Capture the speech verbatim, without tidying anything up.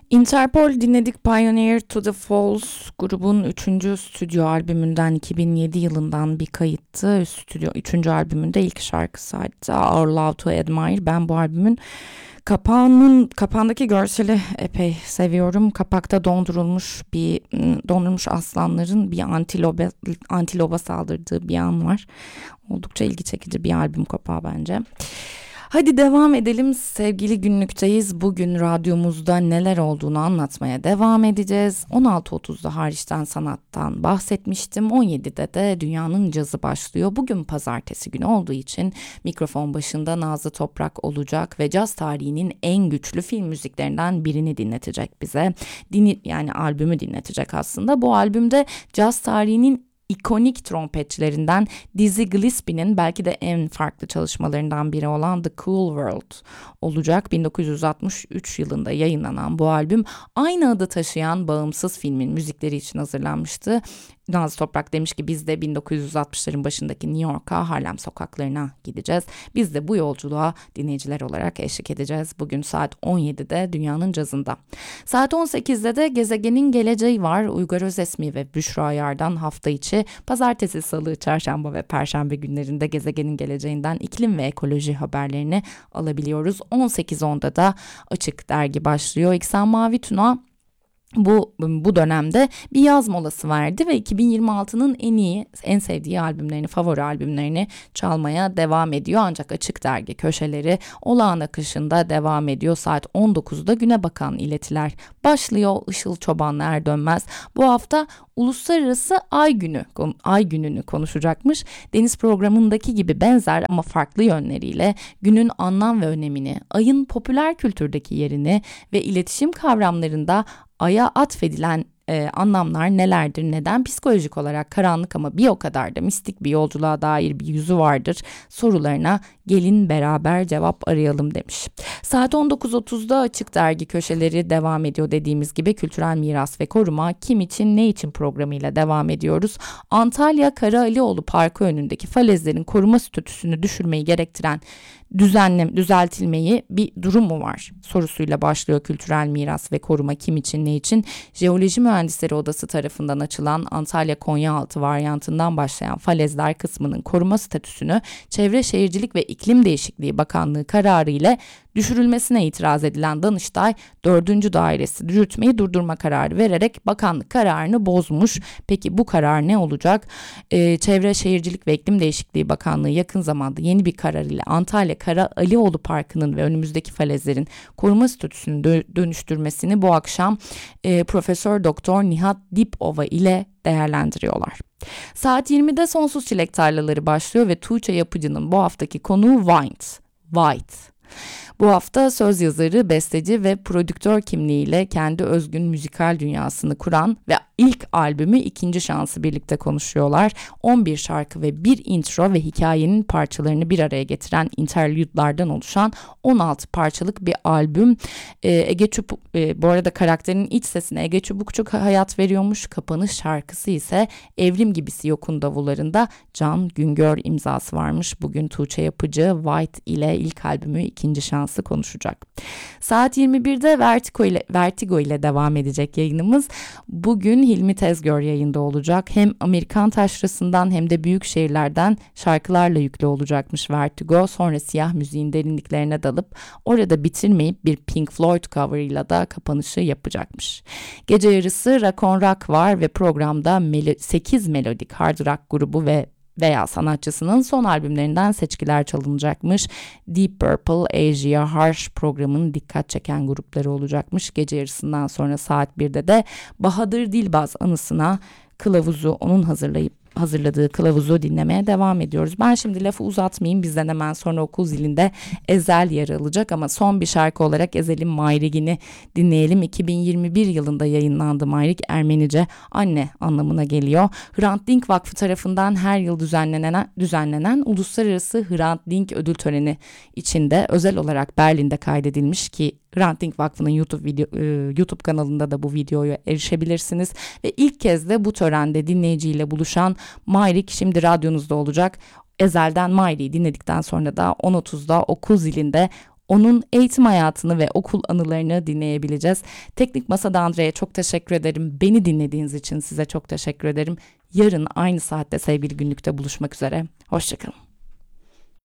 Interpol dinledik. Pioneer to the Falls grubun üçüncü stüdyo albümünden, iki bin yedi yılından bir kayıttı. Stüdyo üçüncü albümünde ilk şarkısı hatta Our Love to Admire. Ben bu albümün kapağının kapağındaki görseli epey seviyorum. Kapakta dondurulmuş bir dondurulmuş aslanların bir antiloba antiloba saldırdığı bir an var. Oldukça ilgi çekici bir albüm kapağı bence. Hadi devam edelim. Sevgili Günlük'teyiz. Bugün radyomuzda neler olduğunu anlatmaya devam edeceğiz. on altı otuzda hariçten sanattan bahsetmiştim. on yedide de dünyanın cazı başlıyor. Bugün pazartesi günü olduğu için mikrofon başında Nazlı Toprak olacak ve caz tarihinin en güçlü film müziklerinden birini dinletecek bize. Dini, yani albümü dinletecek aslında. Bu albümde caz tarihinin ikonik trompetçilerinden Dizzy Gillespie'nin belki de en farklı çalışmalarından biri olan The Cool World olacak. bin dokuz yüz altmış üç yılında yayınlanan bu albüm aynı adı taşıyan bağımsız filmin müzikleri için hazırlanmıştı. Nazlı Toprak demiş ki biz de bin dokuz yüz altmışların başındaki New York'a, Harlem sokaklarına gideceğiz. Biz de bu yolculuğa dinleyiciler olarak eşlik edeceğiz. Bugün saat on yedide dünyanın cazında. Saat on sekizde de Gezegenin Geleceği var. Uygar Özesmi ve Büşra Yar'dan hafta içi pazartesi, salı, çarşamba ve perşembe günlerinde gezegenin geleceğinden iklim ve ekoloji haberlerini alabiliyoruz. on sekiz onda da Açık Dergi başlıyor. İksan Mavi Tuna Bu bu dönemde bir yaz molası verdi ve iki bin yirmi altının en iyi, en sevdiği albümlerini, favori albümlerini çalmaya devam ediyor. Ancak Açık Dergi köşeleri olağan akışında devam ediyor. Saat on dokuzda güne bakan iletiler başlıyor. Işıl Çoban'la Erdönmez bu hafta Uluslararası Ay Günü, Ay Günü'nü konuşacakmış. Deniz programındaki gibi benzer ama farklı yönleriyle günün anlam ve önemini, ayın popüler kültürdeki yerini ve iletişim kavramlarında Ay'a atfedilen e, anlamlar nelerdir, neden psikolojik olarak karanlık ama bir o kadar da mistik bir yolculuğa dair bir yüzü vardır sorularına gelin beraber cevap arayalım demiş. Saat on dokuz otuzda Açık Dergi köşeleri devam ediyor dediğimiz gibi. Kültürel miras ve koruma, kim için ne için programıyla devam ediyoruz. Antalya Karahalioğlu Parkı önündeki falezlerin koruma statüsünü düşürmeyi gerektiren düzenle, düzeltilmeyi bir durum mu var sorusuyla başlıyor kültürel miras ve koruma, kim için ne için. Jeoloji Mühendisleri Odası tarafından açılan Antalya Konyaaltı varyantından başlayan falezler kısmının koruma statüsünü Çevre Şehircilik ve İklim Değişikliği Bakanlığı kararı ile düşürülmesine itiraz edilen Danıştay dördüncü dairesi yürütmeyi durdurma kararı vererek bakanlık kararını bozmuş. Peki bu karar ne olacak? Ee, Çevre Şehircilik ve İklim Değişikliği Bakanlığı yakın zamanda yeni bir karar ile Antalya Karahalioğlu Parkı'nın ve önümüzdeki falezlerin koruma statüsünü dö- dönüştürmesini bu akşam e, Profesör Doktor Nihat Dipova ile değerlendiriyorlar. Saat yirmide Sonsuz Çilek Tarlaları başlıyor ve Tuğçe Yapıcı'nın bu haftaki konuğu White. White. Bu hafta söz yazarı, besteci ve prodüktör kimliğiyle kendi özgün müzikal dünyasını kuran ve ilk albümü İkinci Şans'ı birlikte konuşuyorlar. on bir şarkı ve bir intro ve hikayenin parçalarını bir araya getiren interlude'lardan oluşan on altı parçalık bir albüm. Ee, Ege Çubuk, e, bu arada karakterin iç sesine Ege Çubukçuk hayat veriyormuş. Kapanış şarkısı ise Evrim Gibisi Yokun Davullarında Can Güngör imzası varmış. Bugün Tuğçe Yapıcı White ile ilk albümü İkinci Şans'ı konuşacak. Saat yirmi birde Vertigo ile, Vertigo ile devam edecek yayınımız. Bugün Hilmi Tezgör yayında olacak. Hem Amerikan taşrasından hem de büyük şehirlerden şarkılarla yüklü olacakmış Vertigo. Sonra siyah müziğin derinliklerine dalıp orada bitirmeyip bir Pink Floyd coverıyla da kapanışı yapacakmış. Gece yarısı Rock on Rock var ve programda sekiz melodik hard rock grubu ve veya sanatçısının son albümlerinden seçkiler çalınacakmış. Deep Purple, Asia, Harsh programının dikkat çeken grupları olacakmış. Gece yarısından sonra saat birde de Bahadır Dilbaz anısına kılavuzu, onun hazırlayıp hazırladığı kılavuzu dinlemeye devam ediyoruz. Ben şimdi lafı uzatmayayım. Bizden hemen sonra okul zilinde Ezel yer alacak ama son bir şarkı olarak Ezel'in Mayrig'ini dinleyelim. iki bin yirmi bir yılında yayınlandı Mayrig. Ermenice anne anlamına geliyor. Hrant Dink Vakfı tarafından her yıl düzenlenen, düzenlenen Uluslararası Hrant Dink Ödül Töreni içinde özel olarak Berlin'de kaydedilmiş ki Hrant Dink Vakfı'nın YouTube video, YouTube kanalında da bu videoya erişebilirsiniz. Ve ilk kez de bu törende dinleyiciyle buluşan Mayrik şimdi radyonuzda olacak. Ezel'den Mayrik'i dinledikten sonra da on otuzda okul zilinde onun eğitim hayatını ve okul anılarını dinleyebileceğiz. Teknik Masa'da Andre'ye çok teşekkür ederim. Beni dinlediğiniz için size çok teşekkür ederim. Yarın aynı saatte Sevgili Günlük'te buluşmak üzere. Hoşçakalın.